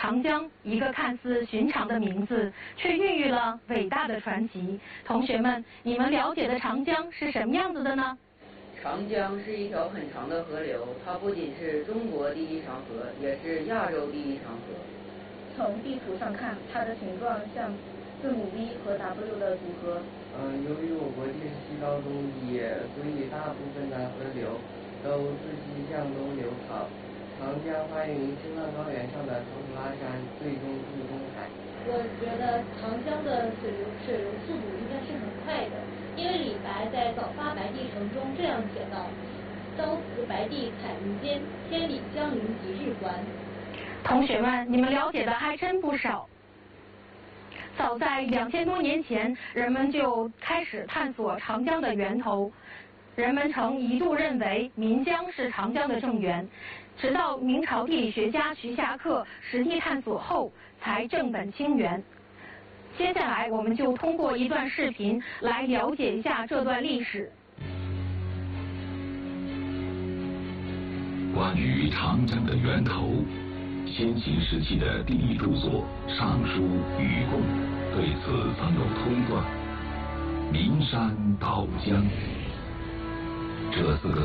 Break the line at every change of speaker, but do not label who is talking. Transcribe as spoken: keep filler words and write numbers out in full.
长江，一个看似寻常的名字，却孕育了伟大的传奇。同学们，你们了解的长江是什么样子的呢？
长江是一条很长的河流，它不仅是中国第一长河，也是亚洲第一长河。
从地图上看，它的形状像字母 V 和 W 的组合。
嗯，由于我国地势西高东低，所以大部分的河流都自西向东流淌。长江发源于青藏高原上的唐古拉山，最终入东海。
我觉得长江的水流水流速度应该是很快的，因为李白在《早发白帝城》中这样写道：“朝辞白帝彩云间，千里江陵一日还。”
同学们，你们了解的还真不少。早在两千多年前，人们就开始探索长江的源头。人们曾一度认为岷江是长江的正源，直到明朝地理学家徐霞客实地探索后，才正本清源。接下来，我们就通过一段视频来了解一下这段历史。
关于长江的源头，先秦时期的第一著作《尚书·禹贡》对此曾有通断：岷山岛江。这四个